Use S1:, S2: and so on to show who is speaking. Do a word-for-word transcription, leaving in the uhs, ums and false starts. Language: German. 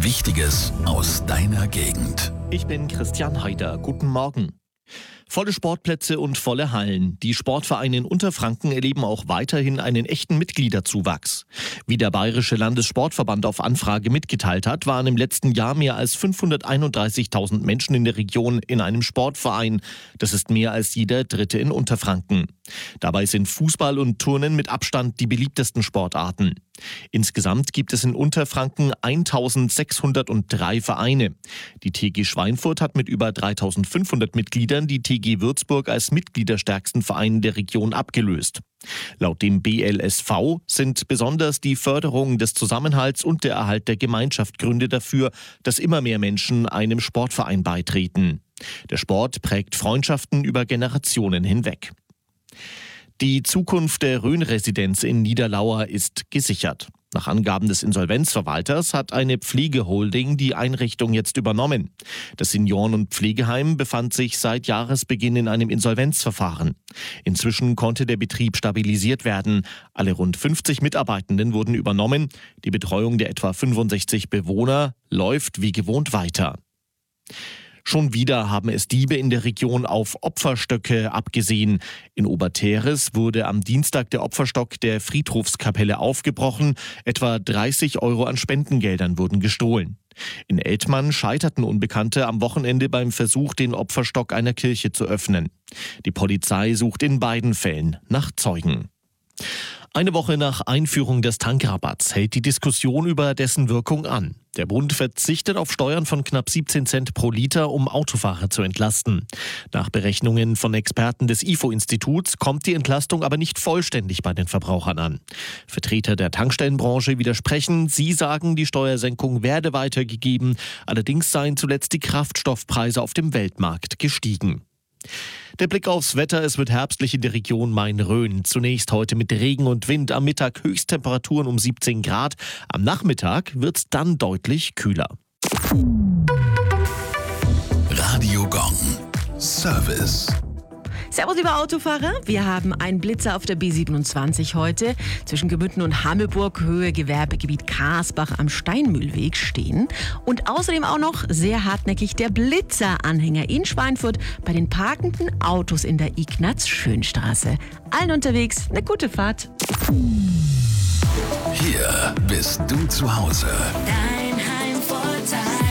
S1: Wichtiges aus deiner Gegend.
S2: Ich bin Christian Haider. Guten Morgen. Volle Sportplätze und volle Hallen. Die Sportvereine in Unterfranken erleben auch weiterhin einen echten Mitgliederzuwachs. Wie der Bayerische Landessportverband auf Anfrage mitgeteilt hat, waren im letzten Jahr mehr als fünfhunderteinunddreißigtausend Menschen in der Region in einem Sportverein. Das ist mehr als jeder Dritte in Unterfranken. Dabei sind Fußball und Turnen mit Abstand die beliebtesten Sportarten. Insgesamt gibt es in Unterfranken eintausendsechshundertdrei Vereine. Die T G Schweinfurt hat mit über dreitausendfünfhundert Mitgliedern die T G Würzburg als mitgliederstärksten Verein der Region abgelöst. Laut dem B L S V sind besonders die Förderung des Zusammenhalts und der Erhalt der Gemeinschaft Gründe dafür, dass immer mehr Menschen einem Sportverein beitreten. Der Sport prägt Freundschaften über Generationen hinweg. Die Zukunft der Rhön-Residenz in Niederlauer ist gesichert. Nach Angaben des Insolvenzverwalters hat eine Pflegeholding die Einrichtung jetzt übernommen. Das Senioren- und Pflegeheim befand sich seit Jahresbeginn in einem Insolvenzverfahren. Inzwischen konnte der Betrieb stabilisiert werden. Alle rund fünfzig Mitarbeitenden wurden übernommen. Die Betreuung der etwa fünfundsechzig Bewohner läuft wie gewohnt weiter. Schon wieder haben es Diebe in der Region auf Opferstöcke abgesehen. In Oberteres wurde am Dienstag der Opferstock der Friedhofskapelle aufgebrochen. Etwa dreißig Euro an Spendengeldern wurden gestohlen. In Eltmann scheiterten Unbekannte am Wochenende beim Versuch, den Opferstock einer Kirche zu öffnen. Die Polizei sucht in beiden Fällen nach Zeugen. Eine Woche nach Einführung des Tankrabatts hält die Diskussion über dessen Wirkung an. Der Bund verzichtet auf Steuern von knapp siebzehn Cent pro Liter, um Autofahrer zu entlasten. Nach Berechnungen von Experten des I F O-Instituts kommt die Entlastung aber nicht vollständig bei den Verbrauchern an. Vertreter der Tankstellenbranche widersprechen. Sie sagen, die Steuersenkung werde weitergegeben. Allerdings seien zuletzt die Kraftstoffpreise auf dem Weltmarkt gestiegen. Der Blick aufs Wetter, es wird herbstlich in der Region Main-Rhön. Zunächst heute mit Regen und Wind, am Mittag Höchsttemperaturen um siebzehn Grad. Am Nachmittag wird es dann deutlich kühler.
S1: Radio Gong. Service.
S3: Servus, lieber Autofahrer. Wir haben einen Blitzer auf der B siebenundzwanzig heute. Zwischen Gemünden und Hammelburg, Höhe Gewerbegebiet Karsbach am Steinmühlweg stehen. Und außerdem auch noch sehr hartnäckig der Blitzeranhänger in Schweinfurt bei den parkenden Autos in der Ignaz-Schön-Straße. Allen unterwegs eine gute Fahrt.
S1: Hier bist du zu Hause.
S4: Dein Heimvorteil.